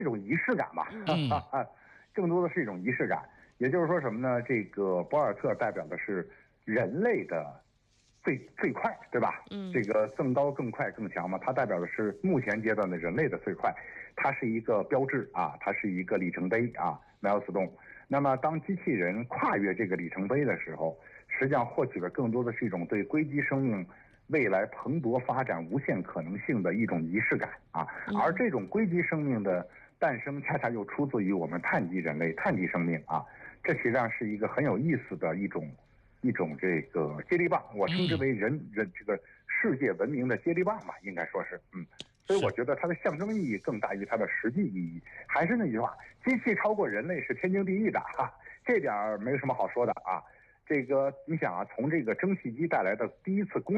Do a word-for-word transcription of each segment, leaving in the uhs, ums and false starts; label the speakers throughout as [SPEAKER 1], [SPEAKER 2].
[SPEAKER 1] 一种仪式感吧，
[SPEAKER 2] 嗯、
[SPEAKER 1] 更多的是一种仪式感。也就是说什么呢？这个博尔特代表的是人类的最最快，对吧？
[SPEAKER 2] 嗯，
[SPEAKER 1] 这个更高、更快、更强嘛，它代表的是目前阶段的人类的最快，它是一个标志啊，它是一个里程碑啊 ，milestone。那么当机器人跨越这个里程碑的时候，实际上获取的更多的是一种对硅基生命未来蓬勃发展无限可能性的一种仪式感啊，而这种硅基生命的诞生，恰恰又出自于我们碳基人类、碳基生命啊。这实际上是一个很有意思的一种一种这个接力棒，我称之为人人这个世界文明的接力棒吧，应该说是嗯。所以我觉得它的象征意义更大于它的实际意义。还是那句话，机器超过人类是天经地义的哈、啊，这点没有什么好说的啊。这个你想啊，从这个蒸汽机带来的第一次工，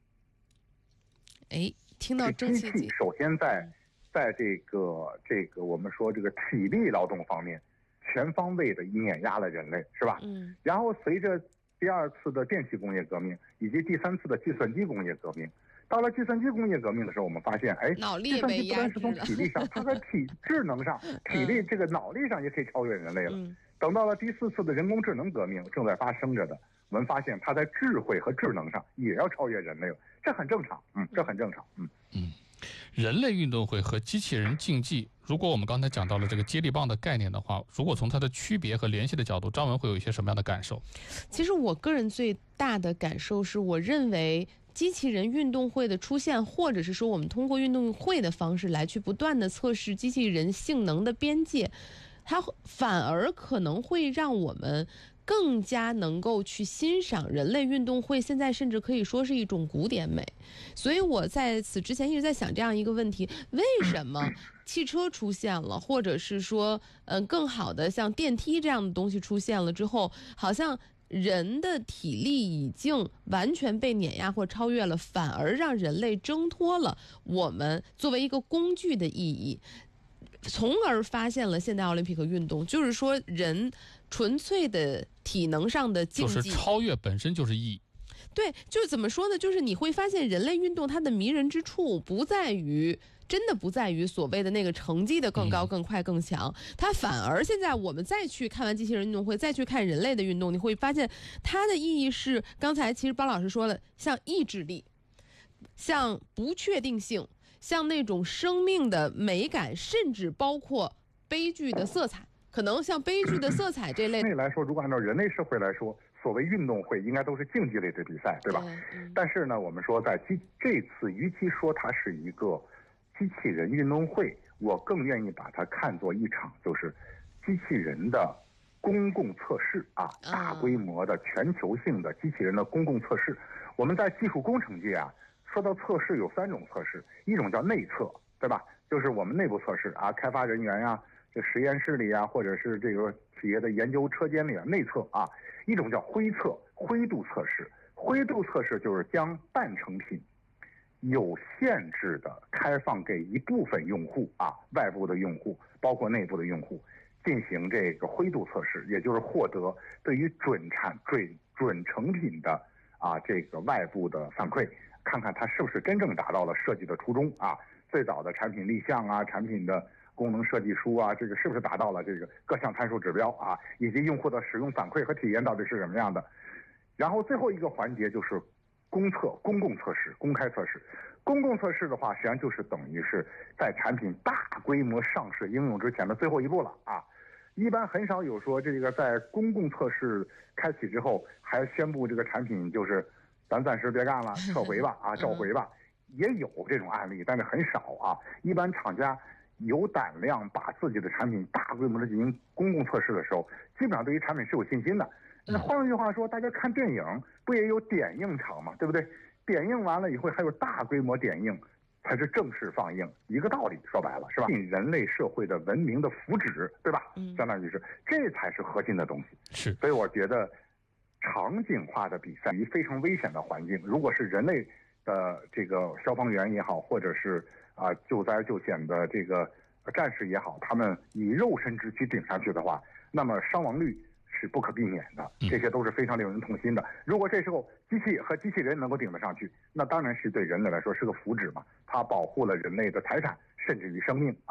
[SPEAKER 2] 哎，听到蒸汽机，
[SPEAKER 1] 首先在在这个这个我们说这个体力劳动方面。全方位的碾压了人类，是吧？
[SPEAKER 2] 嗯。
[SPEAKER 1] 然后随着第二次的电气工业革命，以及第三次的计算机工业革命，到了计算机工业革命的时候，我们发现，哎，计算机不单是从体力上，它在体智能上、体力这个脑力上也可以超越人类了。
[SPEAKER 2] 嗯、
[SPEAKER 1] 等到了第四次的人工智能革命正在发生着的，我们发现它在智慧和智能上也要超越人类了，这很正常。嗯，这很正常。嗯
[SPEAKER 3] 嗯。人类运动会和机器人竞技，如果我们刚才讲到了这个接力棒的概念的话，如果从它的区别和联系的角度，张文会有一些什么样的感受？
[SPEAKER 2] 其实我个人最大的感受是，我认为机器人运动会的出现，或者是说我们通过运动会的方式来去不断的测试机器人性能的边界，它反而可能会让我们更加能够去欣赏人类运动会，现在甚至可以说是一种古典美。所以我在此之前一直在想这样一个问题：为什么汽车出现了，或者是说，嗯、呃，更好的像电梯这样的东西出现了之后，好像人的体力已经完全被碾压或超越了，反而让人类挣脱了我们作为一个工具的意义。从而发现了现代奥林匹克运动，就是说人纯粹的体能上的竞技，
[SPEAKER 3] 就是超越本身就是意义。
[SPEAKER 2] 对，就是怎么说呢？就是你会发现人类运动它的迷人之处不在于，真的不在于所谓的那个成绩的更高、更快、更强，它反而现在我们再去看完机器人运动会，再去看人类的运动，你会发现它的意义是，刚才其实包老师说了，像意志力，像不确定性。像那种生命的美感，甚至包括悲剧的色彩，可能像悲剧的色彩这类。
[SPEAKER 1] 人类来说，如果按照人类社会来说，所谓运动会应该都是竞技类的比赛，对吧？
[SPEAKER 2] 对嗯、
[SPEAKER 1] 但是呢，我们说在机这次，与其说它是一个机器人运动会，我更愿意把它看作一场就是机器人的公共测试啊，大规模的全球性的机器人的公共测试。我们在技术工程界啊。说到测试有三种测试，一种叫内测，对吧？就是我们内部测试啊，开发人员呀、啊，这实验室里啊，或者是这个企业的研究车间里啊，内测啊。一种叫灰测，灰度测试。灰度测试就是将半成品有限制的开放给一部分用户啊，外部的用户，包括内部的用户，进行这个灰度测试，也就是获得对于准产准准成品的啊这个外部的反馈。看看它是不是真正达到了设计的初衷啊，最早的产品立项啊，产品的功能设计书啊，这个是不是达到了这个各项参数指标啊，以及用户的使用反馈和体验到底是什么样的。然后最后一个环节就是公测、公共测试、公开测试。公共测试的话，实际上就是等于是在产品大规模上市应用之前的最后一步了啊。一般很少有说这个在公共测试开启之后还宣布这个产品就是咱暂时别干了，撤回吧啊，召回吧，也有这种案例，但是很少啊。一般厂家有胆量把自己的产品大规模的进行公共测试的时候，基本上对于产品是有信心的。那换句话说，大家看电影不也有点映场吗？对不对？点映完了以后还有大规模点映才是正式放映，一个道理，说白了是吧？人类社会的文明的福祉，对吧？相当于是这才是核心的东西。
[SPEAKER 3] 是，
[SPEAKER 1] 所以我觉得场景化的比赛于非常危险的环境，如果是人类的这个消防员也好，或者是啊、呃、救灾救险的这个战士也好，他们以肉身之躯顶上去的话，那么伤亡率是不可避免的，这些都是非常令人痛心的。如果这时候机器和机器人能够顶得上去，那当然是对人类来说是个福祉嘛，它保护了人类的财产甚至于生命啊。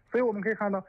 [SPEAKER 1] 所以我们可以看到，